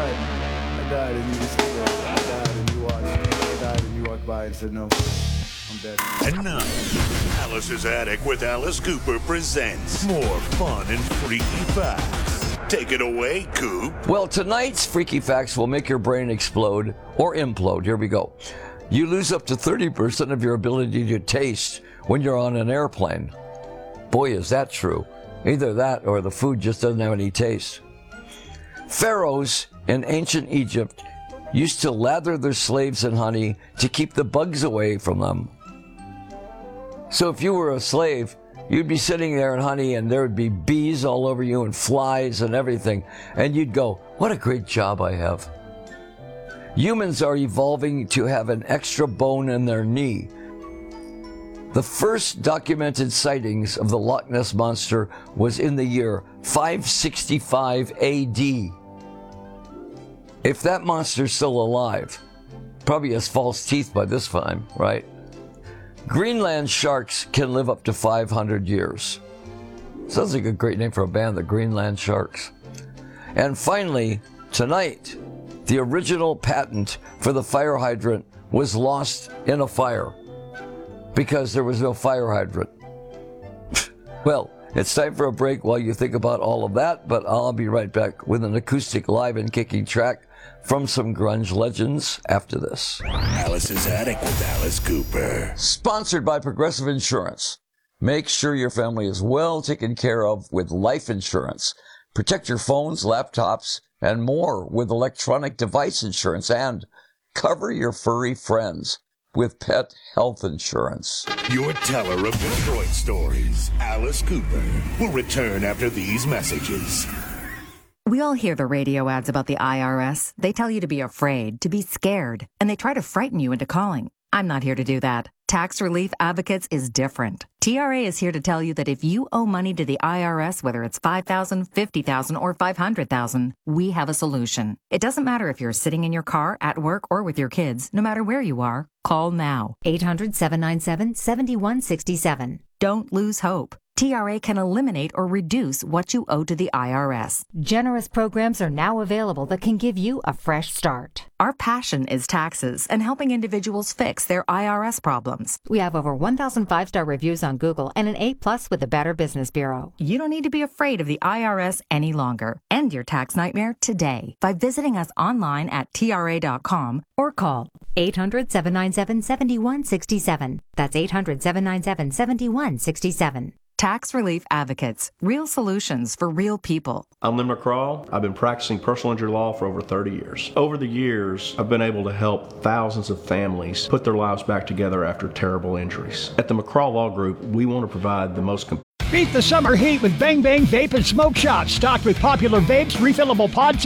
I died and you just, I died and you watched. I died and you walked by and said, no, I'm dead. And now, Alice's Attic with Alice Cooper presents more fun and freaky facts. Take it away, Coop. Well, tonight's freaky facts will make your brain explode or implode. Here we go. You lose up to 30% of your ability to taste when you're on an airplane. Boy, is that true. Either that or the food just doesn't have any taste. Pharaohs in ancient Egypt used to lather their slaves in honey to keep the bugs away from them. So if you were a slave, you'd be sitting there in honey and there would be bees all over you and flies and everything. And you'd go, what a great job I have. Humans are evolving to have an extra bone in their knee. The first documented sightings of the Loch Ness Monster was in the year 565 AD. If that monster's still alive, probably has false teeth by this time, right? Greenland sharks can live up to 500 years. Sounds like a great name for a band, the Greenland Sharks. And finally, tonight, the original patent for the fire hydrant was lost in a fire because there was no fire hydrant. Well, it's time for a break while you think about all of that, but I'll be right back with an acoustic live and kicking track from some grunge legends after this. Alice's Attic with Alice Cooper. Sponsored by Progressive Insurance. Make sure your family is well taken care of with life insurance. Protect your phones, laptops, and more with electronic device insurance, and cover your furry friends with pet health insurance. Your teller of Detroit stories, Alice Cooper, will return after these messages. We all hear the radio ads about the IRS. They tell you to be afraid, to be scared, and they try to frighten you into calling. I'm not here to do that. Tax Relief Advocates is different. TRA is here to tell you that if you owe money to the IRS, whether it's $5,000, $50,000, or $500,000, we have a solution. It doesn't matter if you're sitting in your car, at work, or with your kids. No matter where you are, call now. 800-797-7167. Don't lose hope. TRA can eliminate or reduce what you owe to the IRS. Generous programs are now available that can give you a fresh start. Our passion is taxes and helping individuals fix their IRS problems. We have over 1,000 5-star reviews on Google and an A+ with the Better Business Bureau. You don't need to be afraid of the IRS any longer. End your tax nightmare today by visiting us online at TRA.com or call 800-797-7167. That's 800-797-7167. Tax Relief Advocates. Real solutions for real people. I'm Lynn McCraw. I've been practicing personal injury law for over 30 years. Over the years, I've been able to help thousands of families put their lives back together after terrible injuries. At the McCraw Law Group, we want to provide the most Beat the summer heat with Bang Bang Vape and Smoke Shop, stocked with popular vapes, refillable pods,